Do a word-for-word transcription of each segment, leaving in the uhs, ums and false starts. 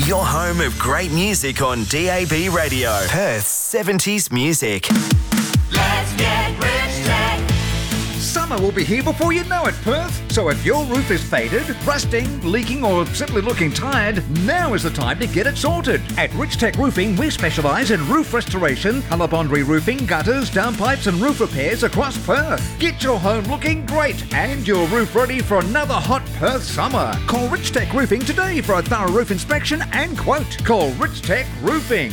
Your home of great music on D A B Radio. Perth's seventies music. Let's get Rich Tech. Summer will be here before you know it, Perth. So if your roof is faded, rusting, leaking or simply looking tired, now is the time to get it sorted. At Rich Tech Roofing, we specialise in roof restoration, colour bond re-roofing, gutters, downpipes and roof repairs across Perth. Get your home looking great and your roof ready for another hot Perth summer. Call Rich Tech Roofing today for a thorough roof inspection and quote. Call Rich Tech Roofing.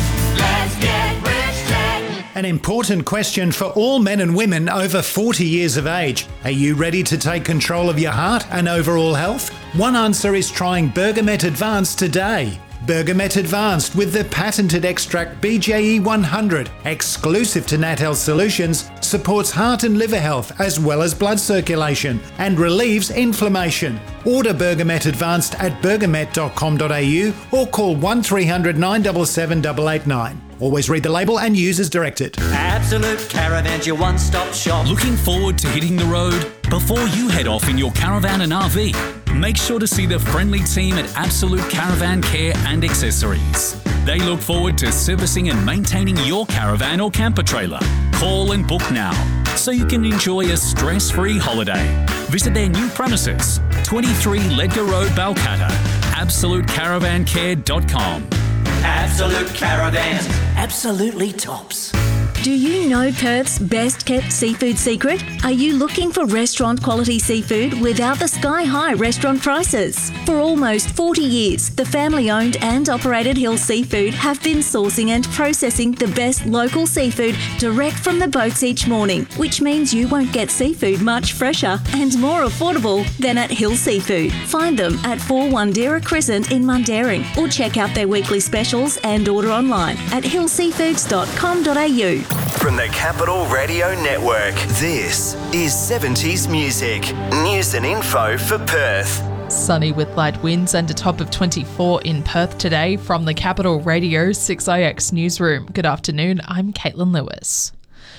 Let's get Rich Tech. An important question for all men and women over forty years of age. Are you ready to take control of your heart and overall health? One answer is trying Bergamet Advanced today. Bergamet Advanced with the patented extract B J E one hundred, exclusive to Nat Health Solutions, supports heart and liver health as well as blood circulation and relieves inflammation. Order Bergamet Advanced at bergamet dot com dot a u or call one three hundred nine seven seven eight eight nine. Always read the label and use as directed. Absolute Caravan's your one-stop shop. Looking forward to hitting the road? Before you head off in your caravan and R V, make sure to see the friendly team at Absolute Caravan Care and Accessories. They look forward to servicing and maintaining your caravan or camper trailer. Call and book now so you can enjoy a stress-free holiday. Visit their new premises, twenty-three Ledger Road, Balcatta, absolute caravan care dot com. Absolute Caravans. Absolutely tops. Do you know Perth's best kept seafood secret? Are you looking for restaurant quality seafood without the sky high restaurant prices? For almost forty years, the family owned and operated Hill Seafood have been sourcing and processing the best local seafood direct from the boats each morning, which means you won't get seafood much fresher and more affordable than at Hill Seafood. Find them at four Wandera Crescent in Mundaring or check out their weekly specials and order online at hill seafoods dot com dot a u. From the Capital Radio Network, this is seventies Music. News and info for Perth. Sunny with light winds and a top of twenty-four in Perth today from the Capital Radio six I X newsroom. Good afternoon, I'm Caitlin Lewis.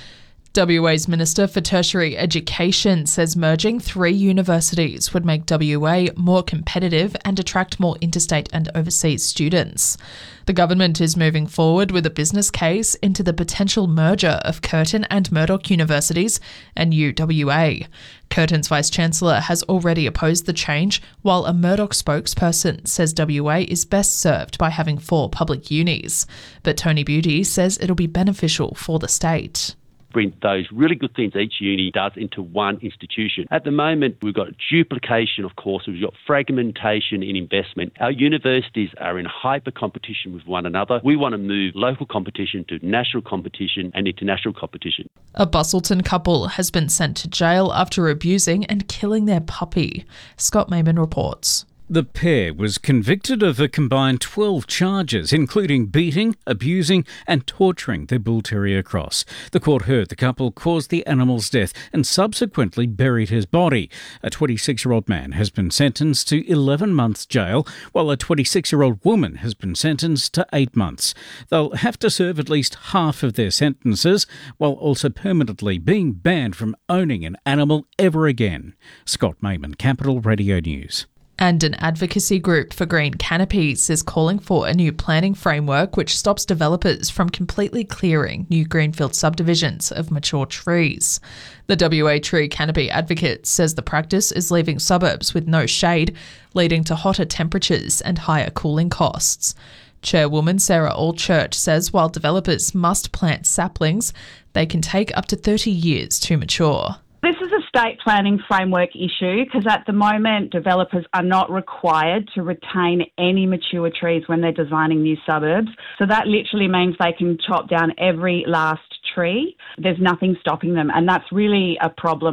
W A's Minister for Tertiary Education says merging three universities would make W A more competitive and attract more interstate and overseas students. The government is moving forward with a business case into the potential merger of Curtin and Murdoch universities and U W A. Curtin's Vice-Chancellor has already opposed the change, while a Murdoch spokesperson says W A is best served by having four public unis. But Tony Beauty says it'll be beneficial for the state. Bring those really good things each uni does into one institution. At the moment, we've got duplication of courses, we've got fragmentation in investment. Our universities are in hyper competition with one another. We want to move local competition to national competition and international competition. A Busselton couple has been sent to jail after abusing and killing their puppy. Scott Mayman reports. The pair was convicted of a combined twelve charges, including beating, abusing and torturing their bull terrier Cross. The court heard the couple caused the animal's death and subsequently buried his body. A twenty-six-year-old man has been sentenced to eleven months jail, while a twenty-six-year-old woman has been sentenced to eight months. They'll have to serve at least half of their sentences, while also permanently being banned from owning an animal ever again. Scott Mayman, Capital Radio News. And an advocacy group for green canopies is calling for a new planning framework which stops developers from completely clearing new greenfield subdivisions of mature trees. The W A Tree Canopy Advocate says the practice is leaving suburbs with no shade, leading to hotter temperatures and higher cooling costs. Chairwoman Sarah Allchurch says while developers must plant saplings, they can take up to thirty years to mature. This is a state planning framework issue because at the moment developers are not required to retain any mature trees when they're designing new suburbs. So that literally means they can chop down every last tree. There's nothing stopping them, and that's really a problem.